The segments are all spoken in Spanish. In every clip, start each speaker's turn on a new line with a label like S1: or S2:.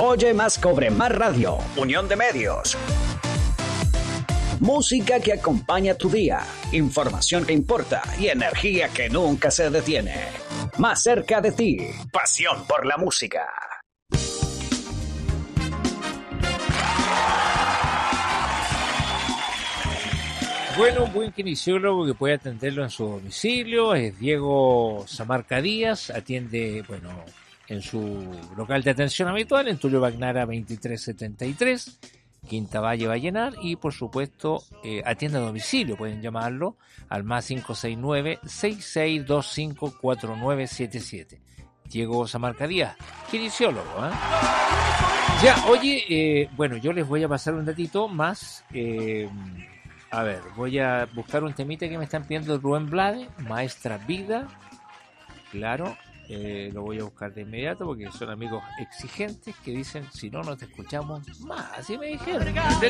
S1: Oye Más, Cobre Más Radio. Unión de Medios. Música que acompaña tu día, información que importa y energía que nunca se detiene. Más cerca de ti, pasión por la música.
S2: Bueno, un buen kinesiólogo que puede atenderlo en su domicilio es Diego Samarca Díaz, atiende, en su local de atención habitual, en Tulio Bagnara 2373, Quinta Valle Vallenar, y por supuesto atiende a domicilio, pueden llamarlo al más 569-6625-4977. Diego Samarca Díaz, kinesiólogo, Ya, oye, yo les voy a pasar un datito más. A ver, voy a buscar un temita que me están pidiendo Rubén Blades, Maestra Vida. Claro, lo voy a buscar de inmediato porque son amigos exigentes que dicen, si no, no te escuchamos más. Así me dijeron.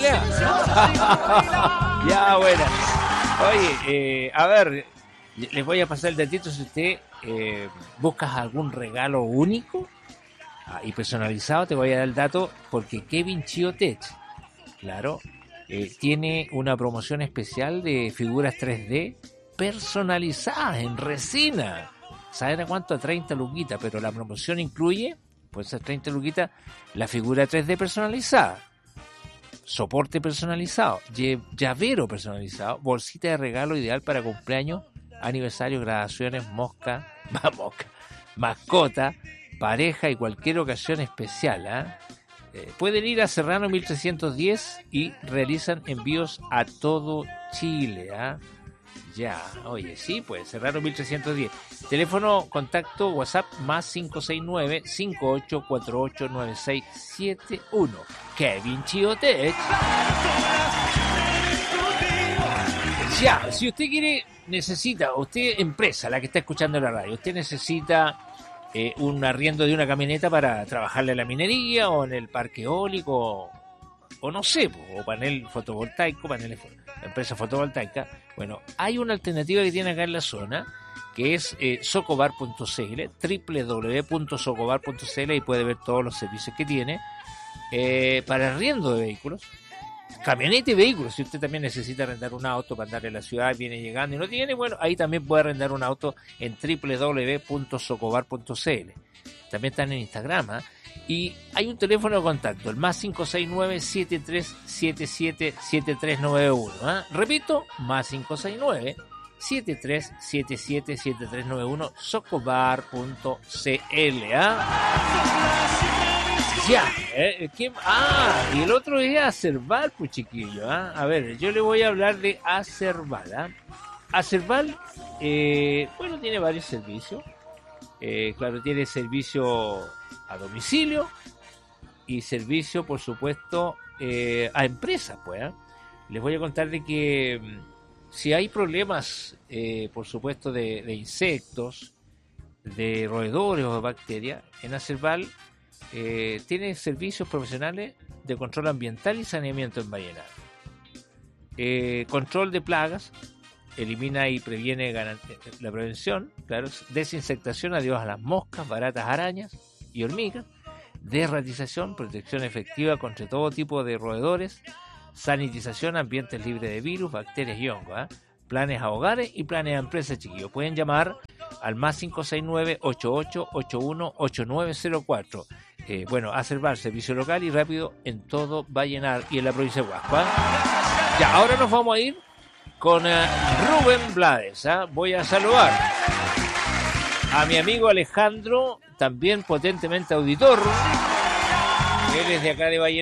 S2: Ya, bueno. Oye, a ver, les voy a pasar el datito si usted buscas algún regalo único y personalizado. Te voy a dar el dato porque Kevin Chiotech, claro, tiene una promoción especial de figuras 3D personalizadas en resina. ¿Saben a cuánto? A 30 luquitas, pero la promoción incluye, puede ser 30 luquitas, la figura 3D personalizada, soporte personalizado, llavero personalizado, bolsita de regalo ideal para cumpleaños, aniversario, graduaciones, mascota, pareja y cualquier ocasión especial, pueden ir a Serrano 1310 y realizan envíos a todo Chile, Ya, oye, sí, pues Serrano 1310. Teléfono, contacto, WhatsApp, más 569-5848-9671. Kevin Chiotech. Ya, si usted necesita, usted empresa, la que está escuchando la radio, usted necesita un arriendo de una camioneta para trabajarle en la minería o en el parque eólico o no sé, o panel fotovoltaico, empresa fotovoltaica. Bueno, hay una alternativa que tiene acá en la zona que es socobar.cl, www.socobar.cl, y puede ver todos los servicios que tiene para arriendo de vehículos, camioneta y vehículos. Si usted también necesita arrendar un auto para andar en la ciudad, viene llegando y no tiene, bueno, ahí también puede arrendar un auto en www.socobar.cl. También están en Instagram, y hay un teléfono de contacto, el más 569-7377-7391. Repito, más 569-7377-7391, socobar.cl. Ya, y el otro es Acerval, pues chiquillo, A ver, yo le voy a hablar de Acerval, Acerval, tiene varios servicios. Claro, tiene servicio a domicilio y servicio, por supuesto, a empresas, pues. Les voy a contar de que si hay problemas, por supuesto, de insectos, de roedores o de bacterias, en Acerval tiene servicios profesionales de control ambiental y saneamiento en Vallenar. Control de plagas, elimina y previene la prevención, claro, desinsectación, adiós a las moscas, baratas, arañas y hormigas, desratización, protección efectiva contra todo tipo de roedores, sanitización, ambientes libres de virus, bacterias y hongos, planes a hogares y planes a empresas, chiquillos. Pueden llamar al más 569-8881-8904. Acerval, servicio local y rápido en todo Vallenar y en la provincia de Huasco. Ya, ahora nos vamos a ir con Rubén Blades. Voy a saludar a mi amigo Alejandro, también potentemente auditor. Él es de acá de Vallenar.